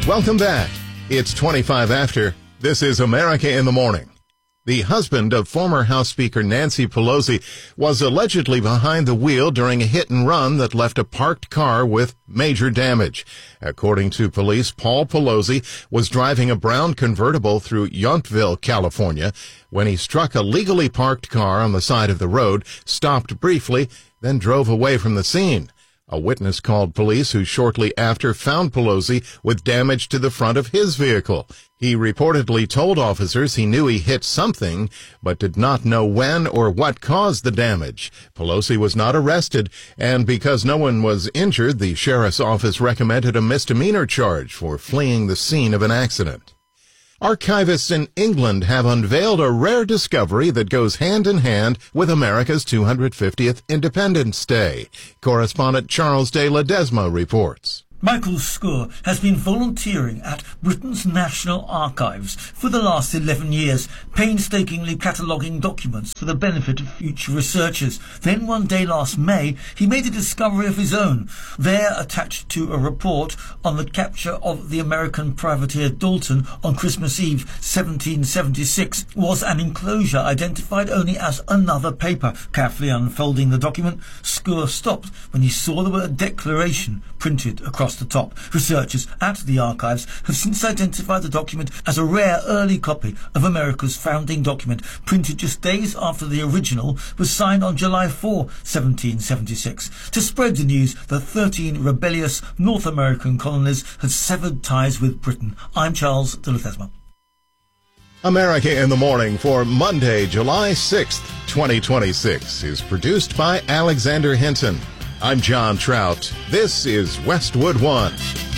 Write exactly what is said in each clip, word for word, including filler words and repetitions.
Welcome back. It's twenty-five after. This is America in the Morning. The husband of former House Speaker Nancy Pelosi was allegedly behind the wheel during a hit and run that left a parked car with major damage. According to police, Paul Pelosi was driving a brown convertible through Yountville, California, when he struck a legally parked car on the side of the road, stopped briefly, then drove away from the scene. A witness called police who shortly after found Pelosi with damage to the front of his vehicle. He reportedly told officers he knew he hit something, but did not know when or what caused the damage. Pelosi was not arrested, and because no one was injured, the sheriff's office recommended a misdemeanor charge for fleeing the scene of an accident. Archivists in England have unveiled a rare discovery that goes hand in hand with America's two hundred fiftieth Independence Day. Correspondent Charles de Ledesma reports. Michael Scoor has been volunteering at Britain's National Archives for the last eleven years, painstakingly cataloguing documents for the benefit of future researchers. Then one day last May, he made a discovery of his own. There, attached to a report on the capture of the American privateer Dalton on Christmas Eve seventeen seventy-six, was an enclosure identified only as another paper. Carefully unfolding the document, Scoor stopped when he saw the word declaration printed across the top. Researchers at the archives have since identified the document as a rare early copy of America's founding document, printed just days after the original was signed on July fourth, seventeen seventy-six. To spread the news that thirteen rebellious North American colonies had severed ties with Britain. I'm Charles de Ledesma. America in the Morning for Monday, July sixth, twenty twenty-six is produced by Alexander Hinton. I'm John Trout. This is Westwood One.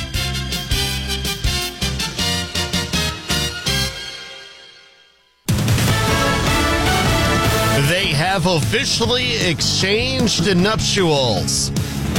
They have officially exchanged nuptials.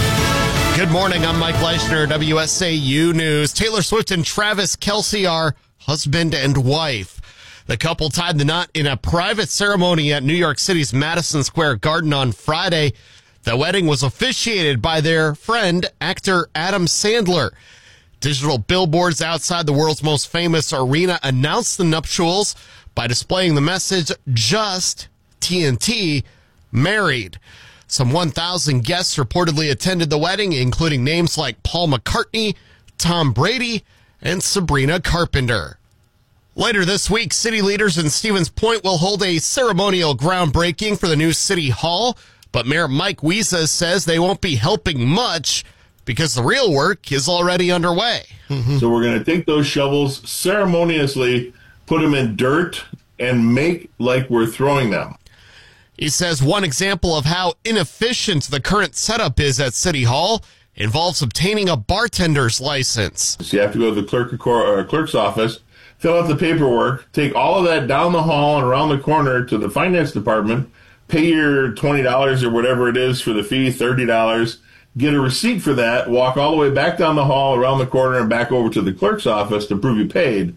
Good morning, I'm Mike Leishner, W S A U News. Taylor Swift and Travis Kelce are husband and wife. The couple tied the knot in a private ceremony at New York City's Madison Square Garden on Friday. The wedding was officiated by their friend, actor Adam Sandler. Digital billboards outside the world's most famous arena announced the nuptials by displaying the message, just T N T, married. Some one thousand guests reportedly attended the wedding, including names like Paul McCartney, Tom Brady, and Sabrina Carpenter. Later this week, city leaders in Stevens Point will hold a ceremonial groundbreaking for the new city hall. But Mayor Mike Wiesa says they won't be helping much because the real work is already underway. Mm-hmm. So we're going to take those shovels, ceremoniously put them in dirt, and make like we're throwing them. He says one example of how inefficient the current setup is at City Hall involves obtaining a bartender's license. So you have to go to the clerk or clerk's office, fill out the paperwork, take all of that down the hall and around the corner to the finance department, pay your twenty dollars or whatever it is for the fee, thirty dollars, get a receipt for that, walk all the way back down the hall, around the corner, and back over to the clerk's office to prove you paid.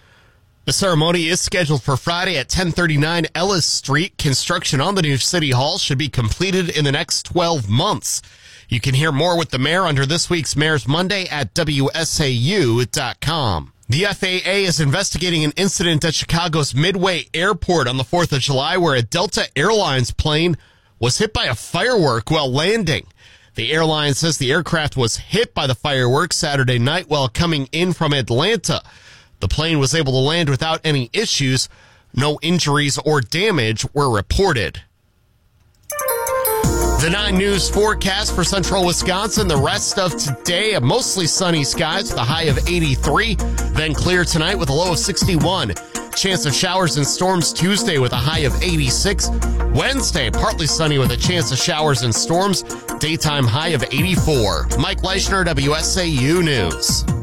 The ceremony is scheduled for Friday at ten thirty-nine Ellis Street. Construction on the new City Hall should be completed in the next twelve months. You can hear more with the mayor under this week's Mayor's Monday at W S A U dot com. The F A A is investigating an incident at Chicago's Midway Airport on the fourth of July where a Delta Airlines plane was hit by a firework while landing. The airline says the aircraft was hit by the fireworks Saturday night while coming in from Atlanta. The plane was able to land without any issues. No injuries or damage were reported. The nine News forecast for central Wisconsin. The rest of today, mostly sunny skies with a high of eighty-three. Then clear tonight with a low of sixty-one. Chance of showers and storms Tuesday with a high of eighty-six. Wednesday, partly sunny with a chance of showers and storms. Daytime high of eighty-four. Mike Leishner, W S A U News.